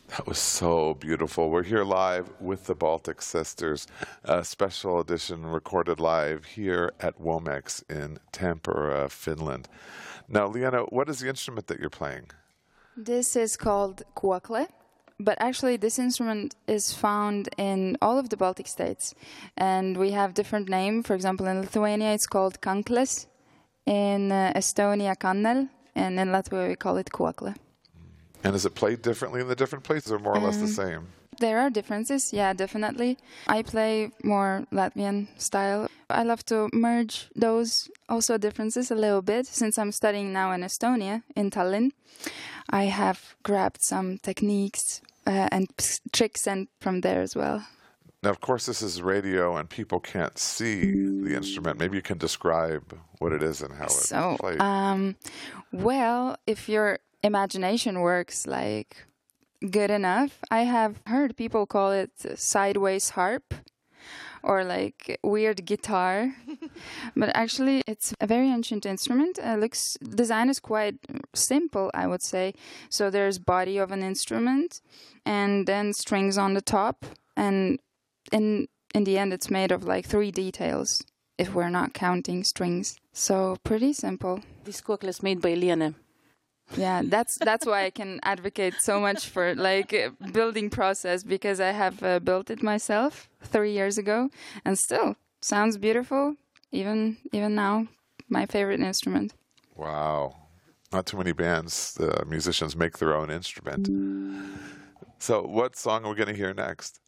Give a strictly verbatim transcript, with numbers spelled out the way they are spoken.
That was so beautiful. We're here live with the Baltic Sisters, a special edition recorded live here at Womex in Tampere, Finland. Now, Leena, what is the instrument that you're playing? This is called kuokle, but actually this instrument is found in all of the Baltic states, and we have different names. For example, in Lithuania it's called kankles, in uh, Estonia kannel, and in Latvia we call it kuokle. And is it played differently in the different places or more or um, less the same? There are differences, yeah, definitely. I play more Latvian style. I love to merge those also differences a little bit. Since I'm studying now in Estonia, in Tallinn, I have grabbed some techniques uh, and tricks and from there as well. Now, of course, this is radio and people can't see the instrument. Maybe you can describe what it is and how so, it's played. Um, well, if you're imagination works like good enough, I have heard people call it sideways harp or like weird guitar, but actually it's a very ancient instrument. It looks design is quite simple, I would say. So there's body of an instrument and then strings on the top, and in in the end it's made of like three details if we're not counting strings. So pretty simple. This kuokle is made by Leena. Yeah, that's that's why I can advocate so much for like uh, building process, because I have uh, built it myself three years ago and still sounds beautiful even even now. My favorite instrument. Wow, not too many bands, the musicians make their own instrument. So, what song are we going to hear next?